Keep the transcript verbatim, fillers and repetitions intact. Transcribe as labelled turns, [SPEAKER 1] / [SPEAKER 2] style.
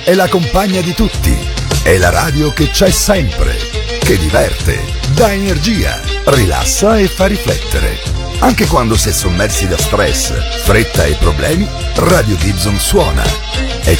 [SPEAKER 1] è la compagna di tutti, è la radio che c'è sempre, che diverte, dà energia, rilassa e fa riflettere. Anche quando si è sommersi da stress, fretta e problemi, Radio Gibson suona.